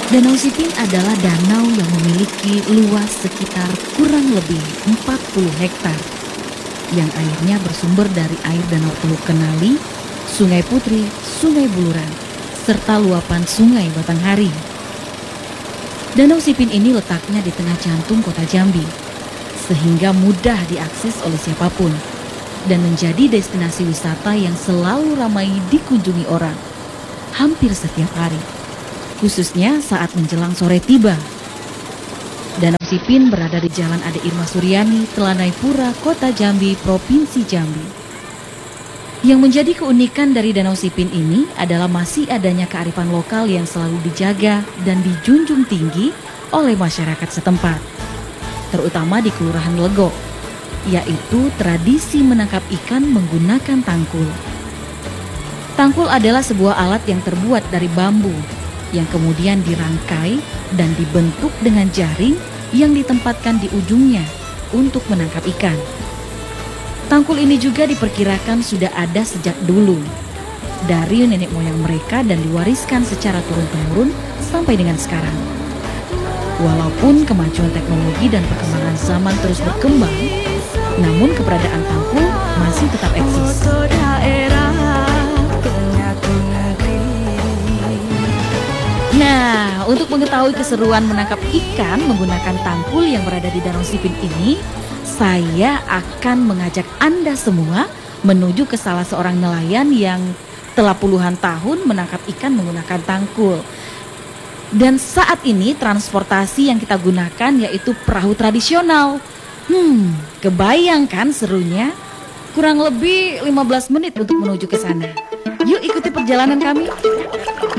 Danau Sipin adalah danau yang memiliki luas sekitar kurang lebih 40 hektar, yang airnya bersumber dari air Danau Teluk Kenali, Sungai Putri, Sungai Buluran, serta luapan Sungai Batanghari. Danau Sipin ini letaknya di tengah jantung kota Jambi, sehingga mudah diakses oleh siapapun, dan menjadi destinasi wisata yang selalu ramai dikunjungi orang, hampir setiap hari, khususnya saat menjelang sore tiba. Danau Sipin berada di Jalan Ade Irma Suryani, Telanai Pura, Kota Jambi, Provinsi Jambi. Yang menjadi keunikan dari Danau Sipin ini adalah masih adanya kearifan lokal yang selalu dijaga dan dijunjung tinggi oleh masyarakat setempat, terutama di Kelurahan Lego, yaitu tradisi menangkap ikan menggunakan tangkul. Tangkul adalah sebuah alat yang terbuat dari bambu, yang kemudian dirangkai dan dibentuk dengan jaring yang ditempatkan di ujungnya untuk menangkap ikan. Tangkul ini juga diperkirakan sudah ada sejak dulu, dari nenek moyang mereka dan diwariskan secara turun-temurun sampai dengan sekarang. Walaupun kemajuan teknologi dan perkembangan zaman terus berkembang, namun keberadaan tangkul masih tetap eksis. Nah, untuk mengetahui keseruan menangkap ikan menggunakan tangkul yang berada di Danau Sipin ini, saya akan mengajak Anda semua menuju ke salah seorang nelayan yang telah puluhan tahun menangkap ikan menggunakan tangkul. Dan saat ini transportasi yang kita gunakan yaitu perahu tradisional. Kebayang kan serunya? Kurang lebih 15 menit untuk menuju ke sana. Yuk ikuti perjalanan kami.